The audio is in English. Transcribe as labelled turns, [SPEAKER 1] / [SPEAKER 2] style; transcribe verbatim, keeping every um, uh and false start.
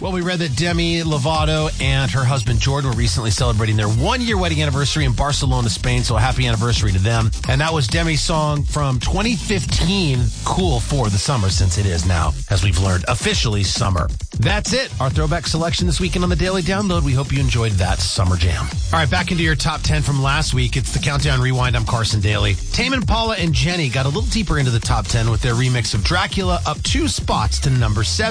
[SPEAKER 1] Well, we read that Demi Lovato and her husband Jordan were recently celebrating their one-year wedding anniversary in Barcelona, Spain, so a happy anniversary to them. And that was Demi's song from twenty fifteen, Cool for the Summer, since it is now, as we've learned, officially summer. That's it. Our throwback selection this weekend on the Daily Download. We hope you enjoyed that summer jam. All right, back into your top ten from last week. It's the Countdown Rewind. I'm Carson Daly. Tame Impala and Jenny got a little deeper into the top ten with their remix of Dracula, up two spots to number seven.